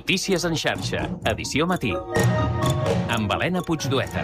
Notícies en xarxa, edició matí. Amb Helena Puigdueta.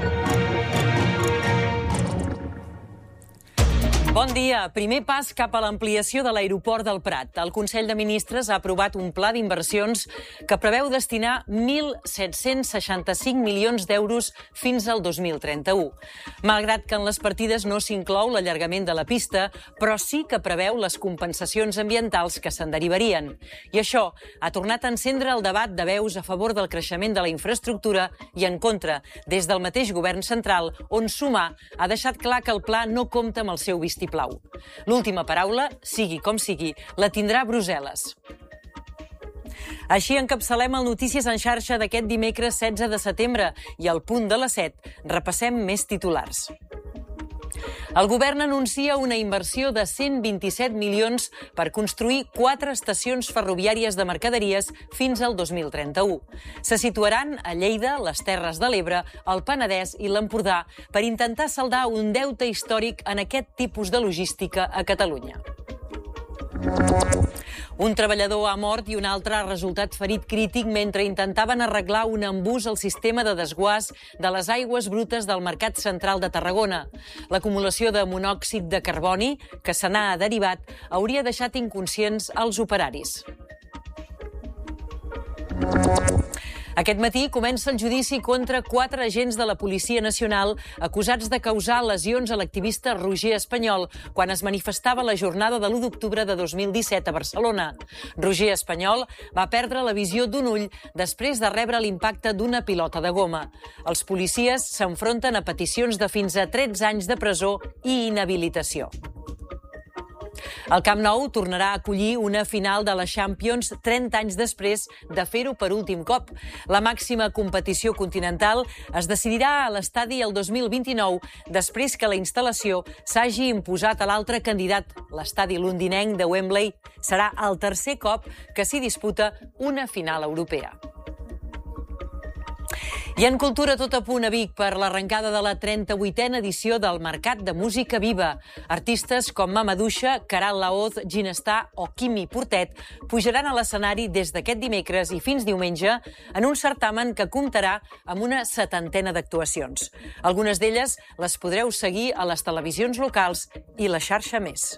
Bon dia. Primer pas cap a l'ampliació de l'aeroport del Prat. El Consell de Ministres ha aprovat un pla d'inversions que preveu destinar 1.765 milions d'euros fins al 2031. Malgrat que en les partides no s'inclou l'allargament de la pista, però sí que preveu les compensacions ambientals que se'n derivarien. I això ha tornat a encendre el debat de veus a favor del creixement de la infraestructura i en contra, des del mateix govern central, on Sumar ha deixat clar que el pla no compta amb el seu vistiplau. L'última paraula, sigui com sigui, la tindrà Brussel·les. Així encapçalem el Notícies en xarxa d'aquest dimecres 16 de setembre i al punt de les 7 repassem més titulars. El govern anuncia una inversió de 127 milions per construir 4 estacions ferroviàries de mercaderies fins al 2031. Se situaran a Lleida, les Terres de l'Ebre, el Penedès i l'Empordà per intentar saldar un deute històric en aquest tipus de logística a Catalunya. Un treballador ha mort i un altre ha resultat ferit crític mentre intentaven arreglar un embús al sistema de desguàs de les aigües brutes del Mercat Central de Tarragona. L'acumulació de monòxid de carboni, que se n'ha derivat, hauria deixat inconscients els operaris. Aquest matí comença el judici contra 4 agents de la Policia Nacional acusats de causar lesions a l'activista Roger Espanyol quan es manifestava la jornada de l'1 d'octubre de 2017 a Barcelona. Roger Espanyol va perdre la visió d'un ull després de rebre l'impacte d'una pilota de goma. Els policies s'enfronten a peticions de fins a 13 anys de presó i inhabilitació. El Camp Nou tornarà a acollir una final de la Champions 30 anys després de fer-ho per últim cop. La màxima competició continental es decidirà a l'estadi el 2029, després que la instal·lació s'hagi imposat a l'altre candidat, l'estadi londinenc de Wembley. Serà el tercer cop que s'hi disputa una final europea. I en cultura tot a punt a Vic per l'arrencada de la 38a edició del Mercat de Música Viva. Artistes com Mamaduixa, Caral Laoz, Ginestar o Quimi Portet pujaran a l'escenari des d'aquest dimecres i fins diumenge en un certamen que comptarà amb una 70ena d'actuacions. Algunes d'elles les podreu seguir a les televisions locals i la xarxa Més.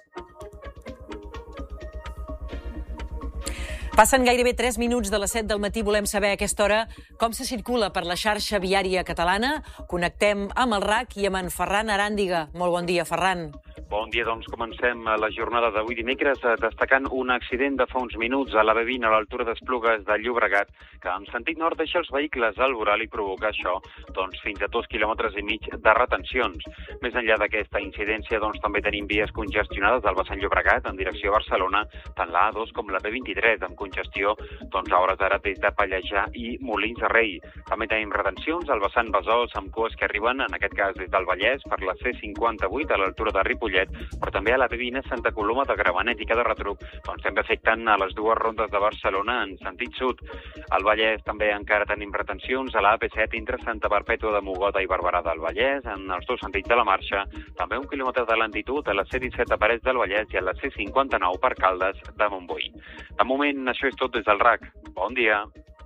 Passen gairebé 3 minuts de les 7 del matí. Volem saber a aquesta hora com se circula per la xarxa viària catalana. Connectem amb el RAC i amb en Ferran Aràndiga. Molt bon dia, Ferran. Bon dia, doncs comencem la jornada d'avui dimecres destacant un accident de fa uns minuts a la B20 a l'altura d'Esplugues de Llobregat, que en sentit nord deixa els vehicles al voral i provoca això fins a 2,5 quilòmetres de retencions. Més enllà d'aquesta incidència, també tenim vies congestionades del vessant Llobregat en direcció a Barcelona, tant la A2 com la B23, amb congestió a hores d'ara des de Pallejà i Molins de Rei. També tenim retencions al vessant Besòs amb cues que arriben, en aquest cas des del Vallès, per la C58 a l'altura de Ripollet, però també a la B20 Santa Coloma de Gramenet i Cada Retruc, també afecten a les dues rondes de Barcelona en sentit sud. Al Vallès també encara tenim retencions a la AP7 entre Santa Perpètua de Mogoda i Barberà del Vallès, en els dos sentits de la marxa, també 1 quilòmetre de lentitud a la C17 a Parets del Vallès i a la C59 per Caldes de Montbui. De moment, això és tot des del RAC. Bon dia.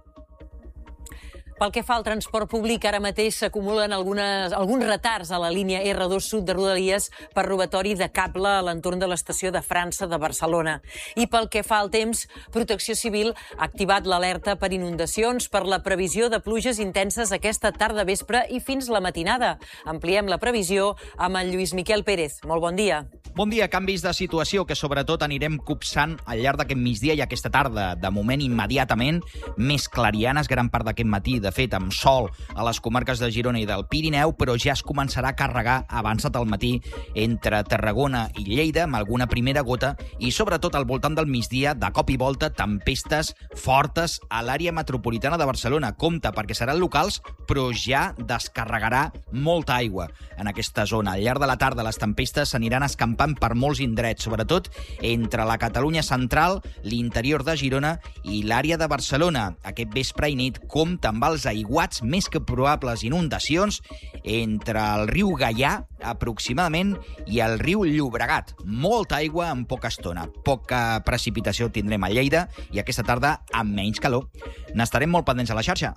Pel que fa al transport públic, ara mateix s'acumulen alguns retards a la línia R2 sud de Rodalies per robatori de cable a l'entorn de l'estació de França de Barcelona. I pel que fa al temps, Protecció Civil ha activat l'alerta per inundacions per la previsió de pluges intenses aquesta tarda vespre i fins la matinada. Ampliem la previsió amb el Lluís Miquel Pérez. Molt bon dia. Bon dia. Canvis de situació que sobretot anirem copsant al llarg d'aquest migdia i aquesta tarda. De moment, immediatament, més clarianes gran part d'aquest matí, de fet, amb sol a les comarques de Girona i del Pirineu, però ja es començarà a carregar avançat al matí entre Tarragona i Lleida, amb alguna primera gota, i sobretot al voltant del migdia, de cop i volta, tempestes fortes a l'àrea metropolitana de Barcelona. Compte, perquè seran locals, però ja descarregarà molta aigua en aquesta zona. Al llarg de la tarda, les tempestes s'aniran escampant per molts indrets, sobretot entre la Catalunya central, l'interior de Girona i l'àrea de Barcelona. Aquest vespre i nit compta amb eventuals aiguats, més que probables inundacions entre el riu Gaià, aproximadament, i el riu Llobregat. Molta aigua en poca estona. Poca precipitació tindrem a Lleida i aquesta tarda amb menys calor. N'estarem molt pendents a la xarxa.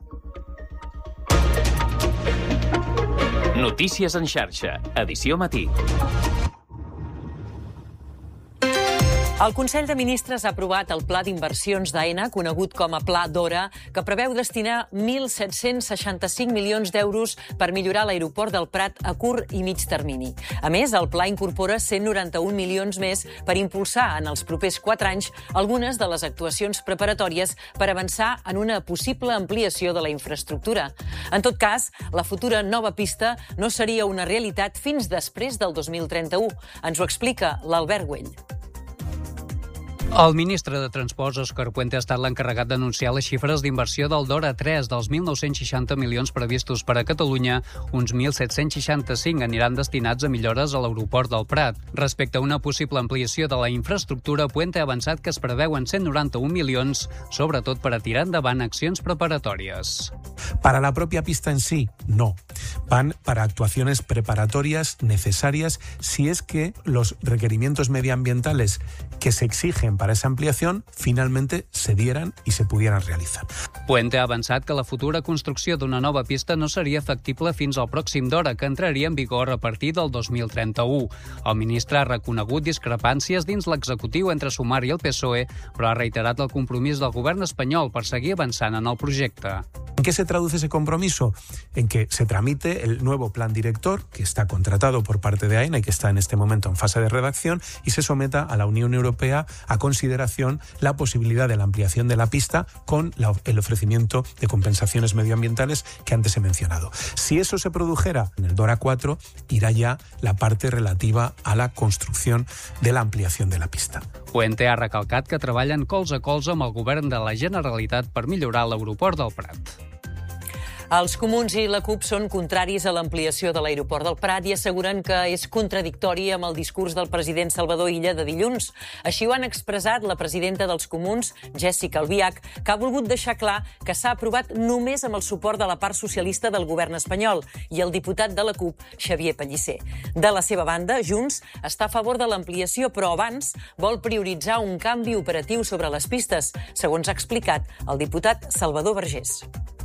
Notícies en xarxa, edició matí. El Consell de Ministres ha aprovat el Pla d'Inversions d'AENA, conegut com a Pla Dora, que preveu destinar 1.765 milions d'euros per millorar l'aeroport del Prat a curt i mig termini. A més, el pla incorpora 191 milions més per impulsar en els propers 4 anys algunes de les actuacions preparatòries per avançar en una possible ampliació de la infraestructura. En tot cas, la futura nova pista no seria una realitat fins després del 2031. Ens ho explica l'Albert Güell. El ministre de Transports, Òscar Puente, ha estat l'encarregat d'anunciar les xifres d'inversió del DORA 3. Dels 1.960 milions previstos per a Catalunya, uns 1.765 aniran destinats a millores a l'aeroport del Prat. Respecte a una possible ampliació de la infraestructura, Puente ha avançat que es preveuen 191 milions, sobretot per a tirar endavant accions preparatòries. Para la propia pista en sí, no. Van para actuaciones preparatorias necesarias si es que los requerimientos medioambientales que se exigen para esa ampliación finalmente se dieran y se pudieran realizar. Puente ha avançat que la futura construcció d'una nova pista no seria factible fins al pròxim DORA, que entraria en vigor a partir del 2031. El ministre ha reconegut discrepàncies dins l'executiu entre Sumar i el PSOE, però ha reiterat el compromís del govern espanyol per seguir avançant en el projecte. ¿En qué se traduce ese compromiso? En que se tramite el nuevo plan director, que está contratado por parte de AENA y que está en este momento en fase de redacción, y se someta a la Unión Europea a consideración la posibilidad de la ampliación de la pista con el ofrecimiento de compensaciones medioambientales que antes he mencionado. Si eso se produjera en el DORA 4, irá ya la parte relativa a la construcción de la ampliación de la pista. Puente ha recalcat que treballen colze a colze amb el govern de la Generalitat per millorar l'aeroport del Prat. Els comuns i la CUP són contraris a l'ampliació de l'aeroport del Prat i asseguren que és contradictori amb el discurs del president Salvador Illa de dilluns. Així ho han expressat la presidenta dels comuns, Jéssica Albiach, que ha volgut deixar clar que s'ha aprovat només amb el suport de la part socialista del govern espanyol, i el diputat de la CUP, Xavier Pellicer. De la seva banda, Junts està a favor de l'ampliació, però abans vol prioritzar un canvi operatiu sobre les pistes, segons ha explicat el diputat Salvador Vergés.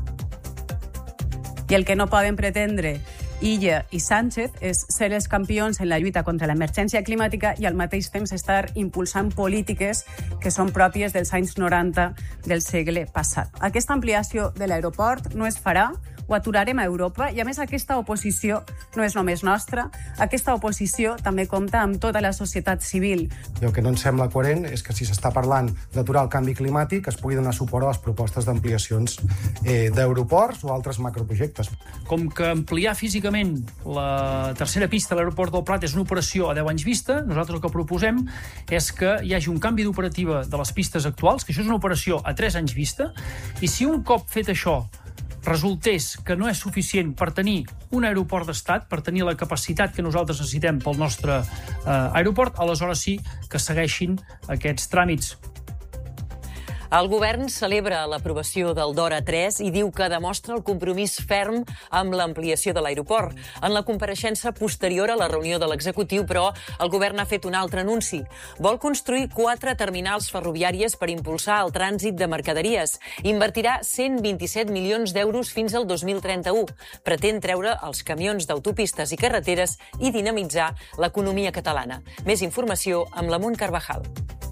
I el que no poden pretendre Illa i Sánchez és ser els campions en la lluita contra l'emergència climàtica i al mateix temps estar impulsant polítiques que són pròpies dels anys 90 del segle passat. Aquesta ampliació de l'aeroport no es farà, ho aturarem a Europa, i a més aquesta oposició no és només nostra, aquesta oposició també compta amb tota la societat civil. El que no ens sembla coherent és que si s'està parlant d'aturar el canvi climàtic es pugui donar suport a les propostes d'ampliacions d'aeroports o altres macroprojectes. Com que ampliar físicament la tercera pista a l'aeroport del Prat és una operació a 10 anys vista, nosaltres el que proposem és que hi hagi un canvi d'operativa de les pistes actuals, que això és una operació a 3 anys vista, i si un cop fet això resultés que no és suficient per tenir un aeroport d'estat, per tenir la capacitat que nosaltres necessitem pel nostre aeroport, aleshores sí que segueixin aquests tràmits. El govern celebra l'aprovació del DORA 3 i diu que demostra el compromís ferm amb l'ampliació de l'aeroport. En la compareixença posterior a la reunió de l'executiu, però, el govern ha fet un altre anunci. Vol construir 4 terminals ferroviàries per impulsar el trànsit de mercaderies. Invertirà 127 milions d'euros fins al 2031. Pretén treure els camions d'autopistes i carreteres i dinamitzar l'economia catalana. Més informació amb la Munt Carvajal.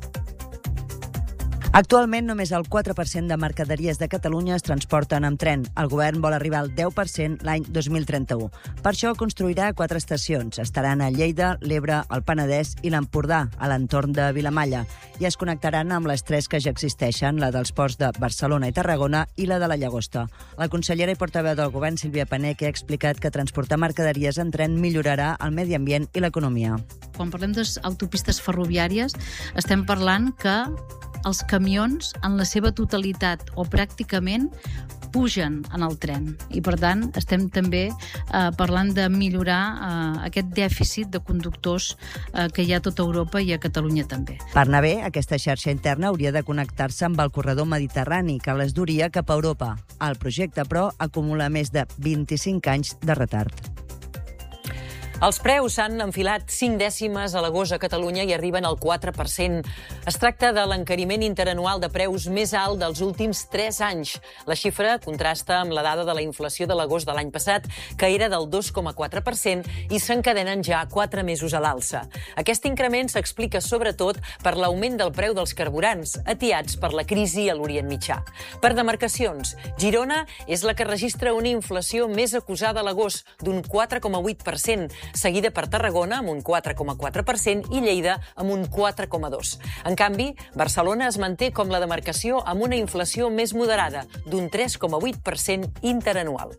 Actualment, només el 4% de mercaderies de Catalunya es transporten amb tren. El govern vol arribar al 10% l'any 2031. Per això construirà 4 estacions. Estaran a Lleida, l'Ebre, el Penedès i l'Empordà, a l'entorn de Vilamalla, i es connectaran amb les 3 que ja existeixen, la dels ports de Barcelona i Tarragona i la de la Llagosta. La consellera i portaveu del govern, Sílvia Paneque, ha explicat que transportar mercaderies en tren millorarà el medi ambient i l'economia. Quan parlem d'autopistes ferroviàries, estem parlant que els camions, en la seva totalitat o pràcticament, pugen en el tren. I, per tant, estem també parlant de millorar aquest dèficit de conductors que hi ha a tota Europa i a Catalunya també. Per anar bé, aquesta xarxa interna hauria de connectar-se amb el corredor mediterrani, que les duria cap a Europa. El projecte, però, acumula més de 25 anys de retard. Els preus s'han enfilat 5 dècimes a l'agost a Catalunya i arriben al 4%. Es tracta de l'encariment interanual de preus més alt dels últims 3 anys. La xifra contrasta amb la dada de la inflació de l'agost de l'any passat, que era del 2,4%, i s'encadenen ja 4 mesos a l'alça. Aquest increment s'explica sobretot per l'augment del preu dels carburants, atiats per la crisi a l'Orient Mitjà. Per demarcacions, Girona és la que registra una inflació més acusada a l'agost, d'un 4,8%, seguida per Tarragona amb un 4,4% i Lleida amb un 4,2%. En canvi, Barcelona es manté com la demarcació amb una inflació més moderada, d'un 3,8% interanual.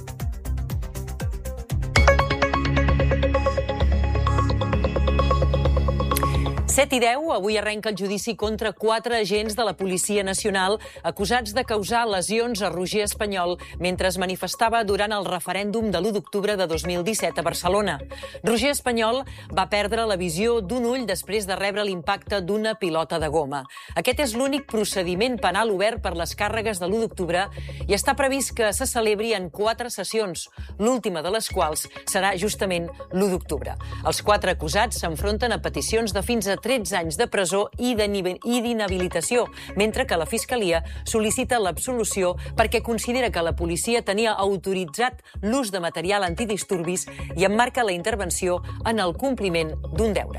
7:10, avui arrenca el judici contra 4 agents de la Policia Nacional acusats de causar lesions a Roger Espanyol mentre es manifestava durant el referèndum de l'1 d'octubre de 2017 a Barcelona. Roger Espanyol va perdre la visió d'un ull després de rebre l'impacte d'una pilota de goma. Aquest és l'únic procediment penal obert per les càrregues de l'1 d'octubre i està previst que se celebri en 4 sessions, l'última de les quals serà justament l'1 d'octubre. Els 4 acusats s'enfronten a peticions de fins a 13 anys de presó i d'inhabilitació, mentre que la Fiscalia sol·licita l'absolució perquè considera que la policia tenia autoritzat l'ús de material antidisturbis i emmarca la intervenció en el compliment d'un deure.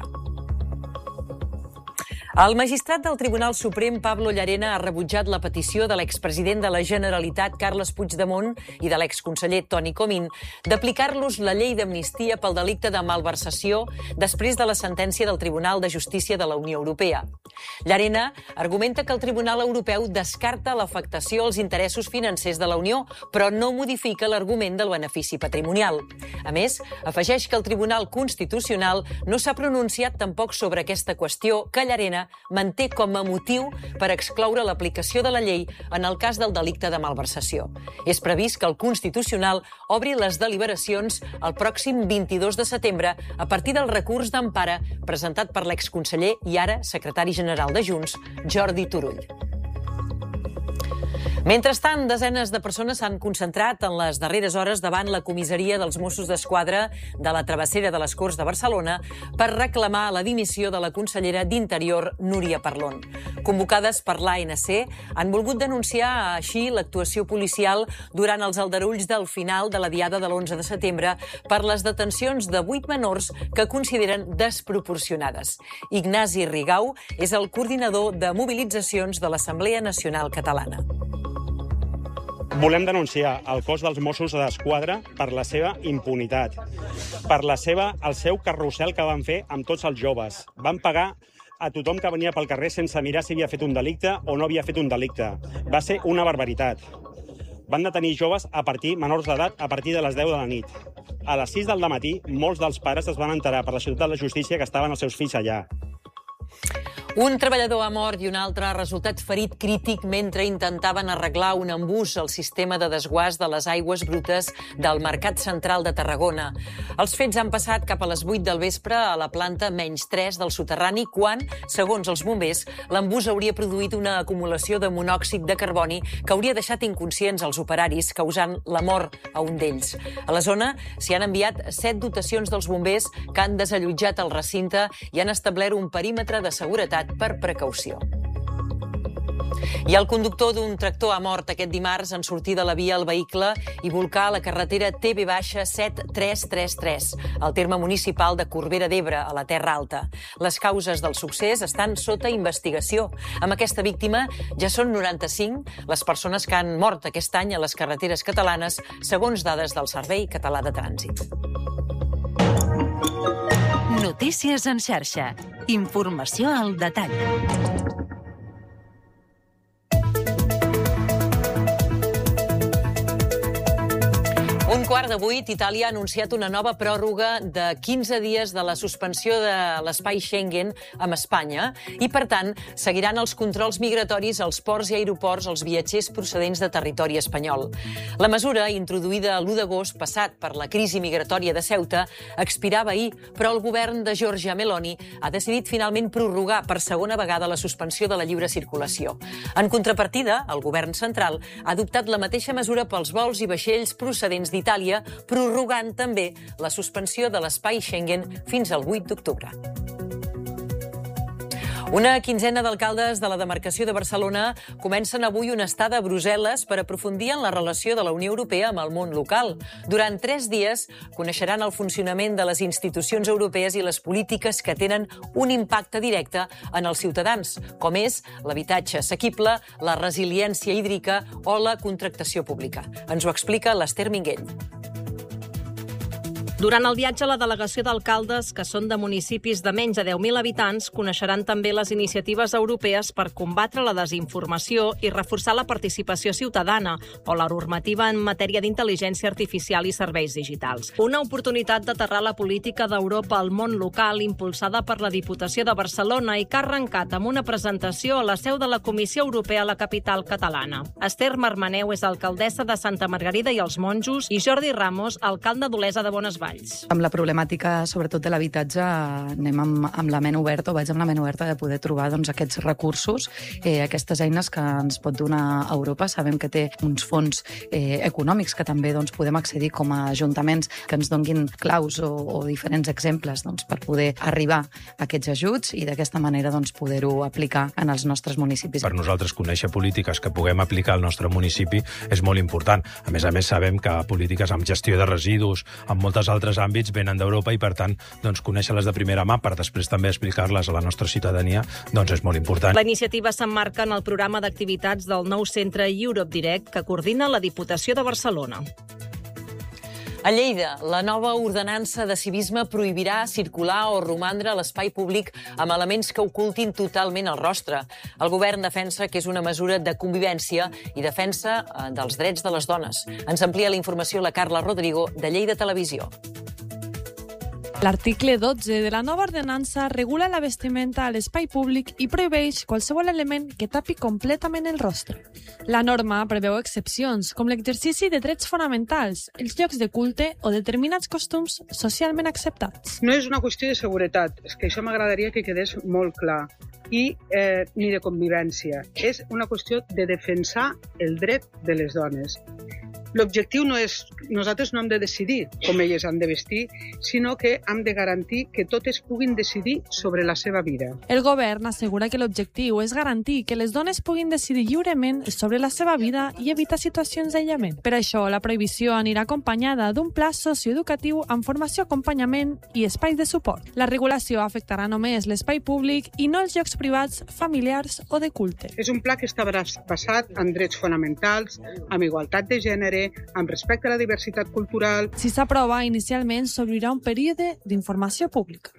El magistrat del Tribunal Suprem, Pablo Llarena, ha rebutjat la petició de l'expresident de la Generalitat, Carles Puigdemont, i de l'exconseller Toni Comín d'aplicar-los la llei d'amnistia pel delicte de malversació després de la sentència del Tribunal de Justícia de la Unió Europea. Llarena argumenta que el Tribunal Europeu descarta l'afectació als interessos financers de la Unió, però no modifica l'argument del benefici patrimonial. A més, afegeix que el Tribunal Constitucional no s'ha pronunciat tampoc sobre aquesta qüestió que Llarena manté com a motiu per excloure l'aplicació de la llei en el cas del delicte de malversació. És previst que el Constitucional obri les deliberacions el pròxim 22 de setembre a partir del recurs d'empara presentat per l'exconseller i ara secretari general de Junts, Jordi Turull. Mentrestant, desenes de persones s'han concentrat en les darreres hores davant la comissaria dels Mossos d'Esquadra de la Travessera de les Corts de Barcelona per reclamar la dimissió de la consellera d'Interior, Núria Parlon. Convocades per l'ANC, han volgut denunciar així l'actuació policial durant els aldarulls del final de la diada de l'11 de setembre per les detencions de 8 menors que consideren desproporcionades. Ignasi Rigau és el coordinador de mobilitzacions de l'Assemblea Nacional Catalana. Volem denunciar el cos dels Mossos d'Esquadra per la seva impunitat, per el seu carrusel que van fer amb tots els joves. Van pagar a tothom que venia pel carrer sense mirar si havia fet un delicte o no havia fet un delicte. Va ser una barbaritat. Van detenir joves menors d'edat a partir de les 10 de la nit. A les 6 del matí, molts dels pares es van enterar per la ciutat de la justícia que estaven els seus fills allà. Un treballador ha mort i un altre ha resultat ferit crític mentre intentaven arreglar un embús al sistema de desguàs de les aigües brutes del Mercat Central de Tarragona. Els fets han passat cap a les 8 del vespre a la planta -3 del soterrani quan, segons els bombers, l'embús hauria produït una acumulació de monòxid de carboni que hauria deixat inconscients els operaris, causant la mort a un d'ells. A la zona s'hi han enviat 7 dotacions dels bombers que han desallotjat el recinte i han establert un perímetre de seguretat per precaució. I el conductor d'un tractor ha mort aquest dimarts en sortir de la via el vehicle i volcar a la carretera TB-7333, al terme municipal de Corbera d'Ebre, a la Terra Alta. Les causes del succés estan sota investigació. Amb aquesta víctima ja són 95 les persones que han mort aquest any a les carreteres catalanes, segons dades del Servei Català de Trànsit. Notícies en xarxa. Informació al detall. Un quart quart de 8, Itàlia ha anunciat una nova pròrroga de 15 dies de la suspensió de l'espai Schengen amb Espanya i, per tant, seguiran els controls migratoris als ports i aeroports als viatgers procedents de territori espanyol. La mesura, introduïda l'1 d'agost passat per la crisi migratòria de Ceuta, expirava ahir, però el govern de Giorgia Meloni ha decidit finalment prorrogar per segona vegada la suspensió de la lliure circulació. En contrapartida, el govern central ha adoptat la mateixa mesura pels vols i vaixells procedents d'Itàlia, prorrogant també la suspensió de l'espai Schengen fins al 8 d'octubre. Una quinzena d'alcaldes de la demarcació de Barcelona comencen avui una estada a Brussel·les per aprofundir en la relació de la Unió Europea amb el món local. Durant 3 dies coneixeran el funcionament de les institucions europees i les polítiques que tenen un impacte directe en els ciutadans, com és l'habitatge assequible, la resiliència hídrica o la contractació pública. Ens ho explica l'Ester Minguell. Durant el viatge, la delegació d'alcaldes, que són de municipis de menys de 10.000 habitants, coneixeran també les iniciatives europees per combatre la desinformació i reforçar la participació ciutadana o la normativa en matèria d'intel·ligència artificial i serveis digitals. Una oportunitat d'aterrar la política d'Europa al món local impulsada per la Diputació de Barcelona i que ha arrencat amb una presentació a la seu de la Comissió Europea a la capital catalana. Esther Marmaneu és alcaldessa de Santa Margarida i els Monjos i Jordi Ramos, alcalde d'Olesa de Bonesvalls. Amb la problemàtica, sobretot de l'habitatge, anem amb la ment oberta, o vaig amb la ment oberta de poder trobar aquests recursos, aquestes eines que ens pot donar Europa. Sabem que té uns fons econòmics que també podem accedir com a ajuntaments que ens donguin claus o diferents exemples per poder arribar a aquests ajuts i d'aquesta manera poder-ho aplicar en els nostres municipis. Per nosaltres, conèixer polítiques que puguem aplicar al nostre municipi és molt important. A més, sabem que polítiques amb gestió de residus, amb moltes altres àmbits venen d'Europa i, per tant, conèixer-les de primera mà per després també explicar-les a la nostra ciutadania és molt important. La iniciativa s'emmarca en el programa d'activitats del nou centre Europe Direct que coordina la Diputació de Barcelona. A Lleida, la nova ordenança de civisme prohibirà circular o romandre a l'espai públic amb elements que ocultin totalment el rostre. El govern defensa que és una mesura de convivència i defensa dels drets de les dones. Ens amplia la informació la Carla Rodrigo, de Lleida Televisió. L'article 12 de la nova ordenança regula la vestimenta a l'espai públic i prohibeix qualsevol element que tapi completament el rostre. La norma preveu excepcions, com l'exercici de drets fonamentals, els llocs de culte o determinats costums socialment acceptats. No és una qüestió de seguretat, és que això m'agradaria que quedés molt clar, i ni de convivència. És una qüestió de defensar el dret de les dones. L'objectiu no és... Nosaltres no hem de decidir com elles han de vestir, sinó que hem de garantir que totes puguin decidir sobre la seva vida. El govern assegura que l'objectiu és garantir que les dones puguin decidir lliurement sobre la seva vida i evitar situacions d'aïllament. Per això, la prohibició anirà acompanyada d'un pla socioeducatiu amb formació, acompanyament i espais de suport. La regulació afectarà només l'espai públic i no els llocs privats, familiars o de culte. És un pla que està basat en drets fonamentals, amb igualtat de gènere, amb respecte a la diversitat cultural. Si s'aprova, inicialment s'obrirà un període d'informació pública.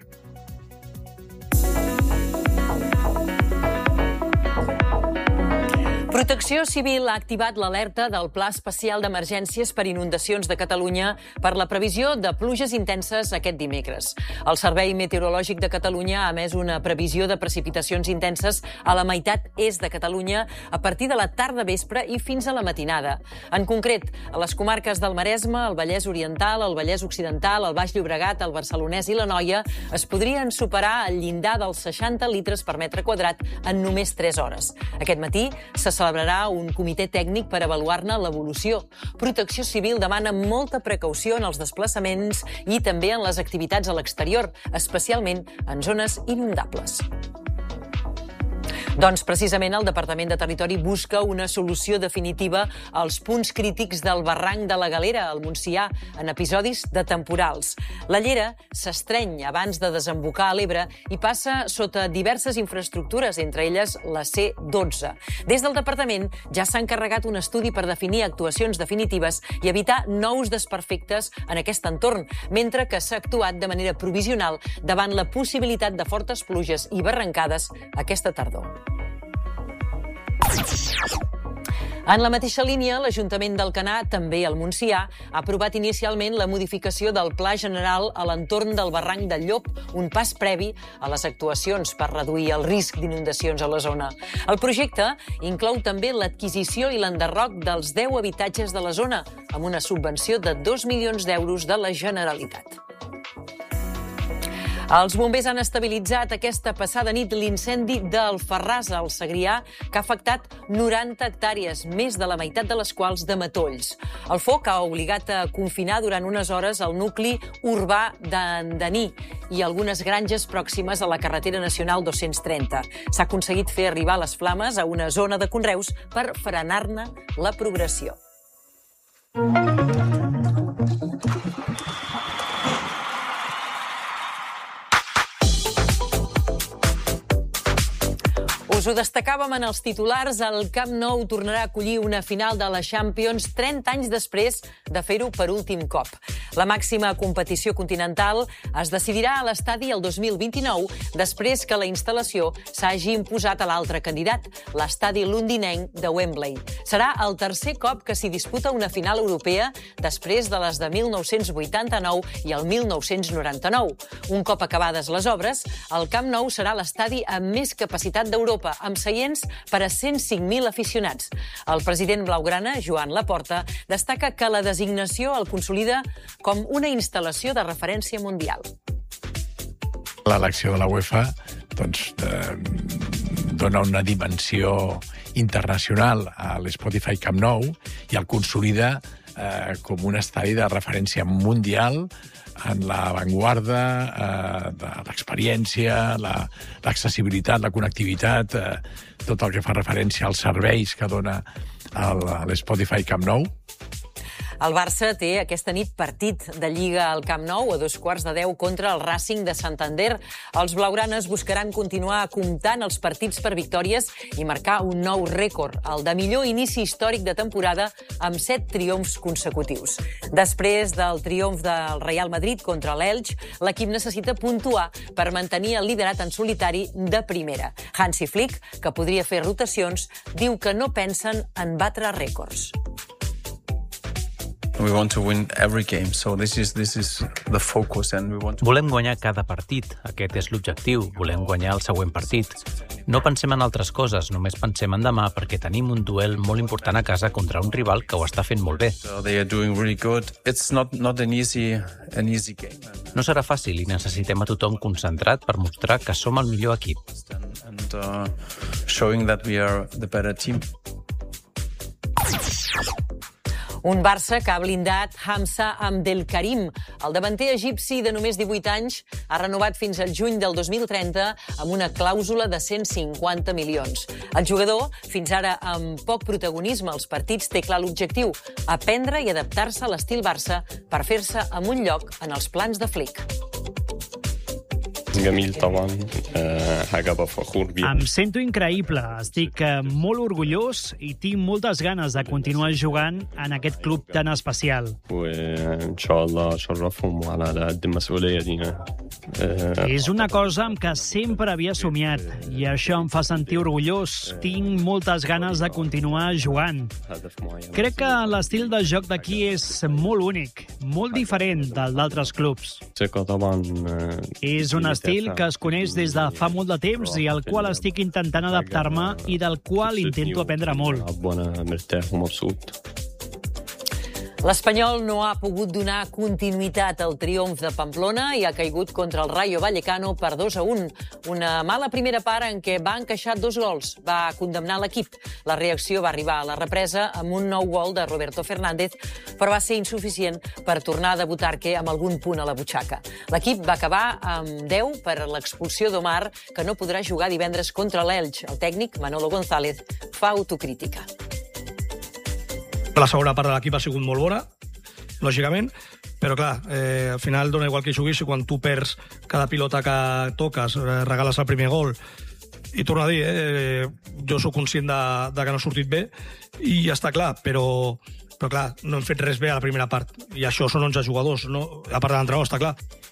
Protecció Civil ha activat l'alerta del Pla Especial d'Emergències per Inundacions de Catalunya per la previsió de pluges intenses aquest dimecres. El Servei Meteorològic de Catalunya ha emès una previsió de precipitacions intenses a la meitat est de Catalunya a partir de la tarda vespre i fins a la matinada. En concret, a les comarques del Maresme, el Vallès Oriental, el Vallès Occidental, el Baix Llobregat, el Barcelonès i l'Anoia es podrien superar el llindar dels 60 litres per metre quadrat en només 3 hores. Aquest matí se celebrarà un comitè tècnic per avaluar-ne l'evolució. Protecció Civil demana molta precaució en els desplaçaments i també en les activitats a l'exterior, especialment en zones inundables. Doncs precisament el Departament de Territori busca una solució definitiva als punts crítics del barranc de la Galera, al Montsià, en episodis de temporals. La llera s'estreny abans de desembocar a l'Ebre i passa sota diverses infraestructures, entre elles la C12. Des del departament ja s'ha encarregat un estudi per definir actuacions definitives i evitar nous desperfectes en aquest entorn, mentre que s'ha actuat de manera provisional davant la possibilitat de fortes pluges i barrancades aquesta tardor. En la mateixa línia, l'Ajuntament d'Alcanar, també al Montsià, ha aprovat inicialment la modificació del Pla General a l'entorn del barranc del Llop, un pas previ a les actuacions per reduir el risc d'inundacions a la zona. El projecte inclou també l'adquisició i l'enderroc dels 10 habitatges de la zona, amb una subvenció de 2 milions d'euros de la Generalitat. Els bombers han estabilitzat aquesta passada nit l'incendi d'Alfarràs, al Segrià, que ha afectat 90 hectàrees, més de la meitat de les quals de matolls. El foc ha obligat a confinar durant unes hores el nucli urbà d'Andaní i algunes granges pròximes a la carretera nacional 230. S'ha aconseguit fer arribar les flames a una zona de conreus per frenar-ne la progressió. Us ho destacàvem en els titulars, el Camp Nou tornarà a acollir una final de la Champions 30 anys després de fer-ho per últim cop. La màxima competició continental es decidirà a l'estadi el 2029, després que la instal·lació s'hagi imposat a l'altre candidat, l'estadi londinenc de Wembley. Serà el tercer cop que s'hi disputa una final europea després de les de 1989 i el 1999. Un cop acabades les obres, el Camp Nou serà l'estadi amb més capacitat d'Europa, amb seients per a 105.000 aficionats. El president blaugrana, Joan Laporta, destaca que la designació el consolida com una instal·lació de referència mundial. L'elecció de la UEFA dona una dimensió internacional a l'Spotify Camp Nou i el consolida com un estadi de referència mundial en l'avantguarda de l'experiència, l'accessibilitat, la connectivitat, tot el que fa referència als serveis que dona l'Spotify Camp Nou. El Barça té aquesta nit partit de Lliga al Camp Nou a 2:15 contra el Racing de Santander. Els blaugranes buscaran continuar comptant els partits per victòries i marcar un nou rècord, el de millor inici històric de temporada amb 7 triomfs consecutius. Després del triomf del Real Madrid contra l'Elx, l'equip necessita puntuar per mantenir el liderat en solitari de primera. Hansi Flick, que podria fer rotacions, diu que no pensen en batre rècords. We want to win every game, so this is the focus and we want to... Volem guanyar cada partit, aquest és l'objectiu, volem guanyar el següent partit. No pensem en altres coses, només pensem en demà perquè tenim un duel molt important a casa contra un rival que ho està fent molt bé. So they are doing really good. It's not an easy game. No serà fàcil i necessitem a tothom concentrat per mostrar que som el millor equip. And showing that we are the better team. Un Barça que ha blindat Hamza Abdelkarim. El davanter egipci de només 18 anys ha renovat fins al juny del 2030 amb una clàusula de 150 milions. El jugador, fins ara amb poc protagonisme als partits, té clar l'objectiu: aprendre i adaptar-se a l'estil Barça per fer-se amb un lloc en els plans de Flick. Em sento increïble, estic molt orgullós i tinc moltes ganes de continuar jugant en aquest club tan especial. És una cosa amb què sempre havia somiat i això em fa sentir orgullós. Tinc moltes ganes de continuar jugant. Crec que l'estil de joc d'aquí és molt únic, molt diferent del d'altres clubs. És un estil que es coneix des de fa molt de temps i al qual estic intentant adaptar-me i del qual intento aprendre molt. L'Espanyol no ha pogut donar continuïtat al triomf de Pamplona i ha caigut contra el Rayo Vallecano per 2-1. Una mala primera part en què va encaixar 2 gols. Va condemnar l'equip. La reacció va arribar a la represa amb un nou gol de Roberto Fernández, però va ser insuficient per tornar a debutar amb algun punt a la butxaca. L'equip va acabar amb 10 per l'expulsió d'Omar, que no podrà jugar divendres contra l'Elx. El tècnic, Manolo González, fa autocrítica. La segona part de l'equip ha sigut molt bona, lògicament, però clar, al final dona igual que juguis i quan tu perds cada pilota que toques, regales el primer gol. I torno a dir, jo sóc conscient de que no ha sortit bé i ja està clar, però clar, no hem fet res bé a la primera part. I això són 11 jugadors, no? A part de l'entrenador, està clar.